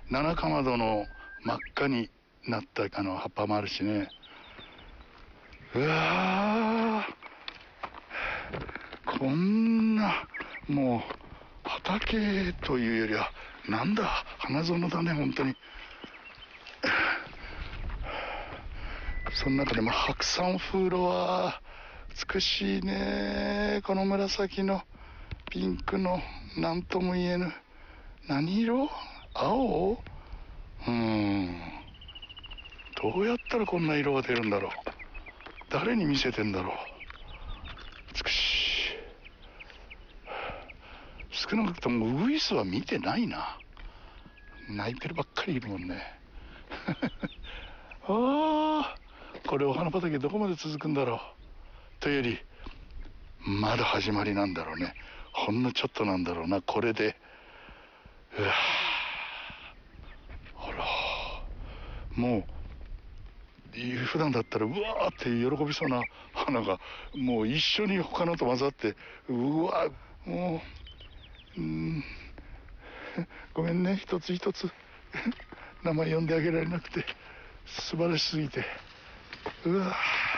七かまどの真っ赤になった葉っぱもあるしね。うわー、こんなもう畑というよりはなんだ花園だね本当に。その中でも白山風呂は美しいね。この紫のピンクの何とも言えぬ何色？青？どうやったらこんな色が出るんだろう。誰に見せてんだろう。美しい。少なくともウグイスは見てないな。泣いてるばっかりいるもんね。ああ、これお花畑どこまで続くんだろう。というよりまだ始まりなんだろうね。ほんのちょっとなんだろうなこれで。うわあら、もう普段だったらうわーって喜びそうな花がもう一緒に他のと混ざって、うわもうごめんね、一つ一つ名前呼んであげられなくて素晴らしすぎて。うわ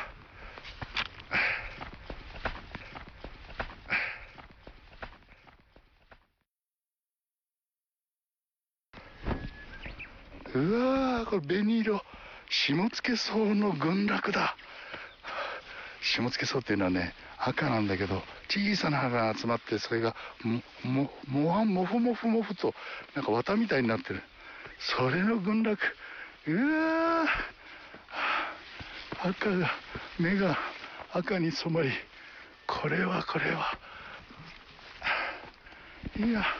うわー、これ紅色下野草の群落だ。下野草っていうのはね赤なんだけど小さな葉が集まってそれがもふもふもふとなんか綿みたいになってる。それの群落。うわー、赤が目が赤に染まり、これはいや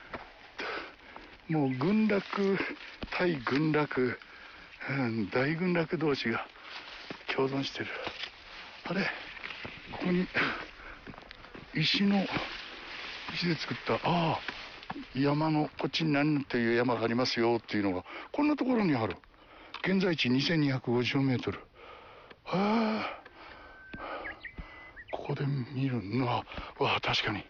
もう群落対群落、大群落同士が共存してる。あれここに石で作った山のこっちに何という山がありますよっていうのがこんなところにある。現在地2250メートル。ここで見るのは確かに。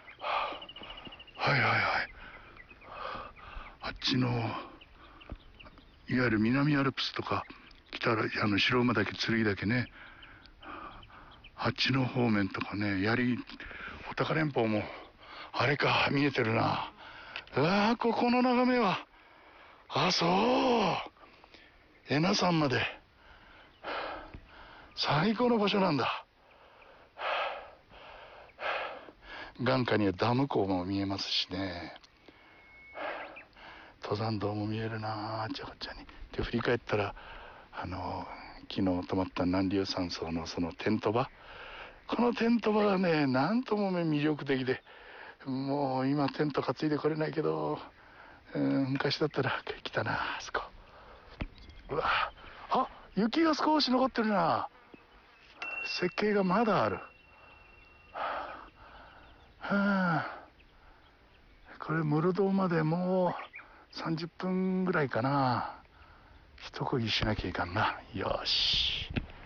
はいはいはい。あっちのいわゆる南アルプスとか北白馬岳剣岳ね、あっちの方面とかね、穂高連峰もあれか見えてるな。ここの眺めはそう恵那山まで最高の場所なんだ。眼下にはダム湖も見えますしね。登山道も見えるなあちゃこちゃに。で振り返ったら昨日泊まった南硫山荘のそのテント場、このテント場がねなんとも魅力的で、もう今テント担いでこれないけど、昔だったら来たなあそこ。雪が少し残ってるな。雪景がまだある。これ室堂までもう30分ぐらいかな。一漕ぎしなきゃいかんな。よし。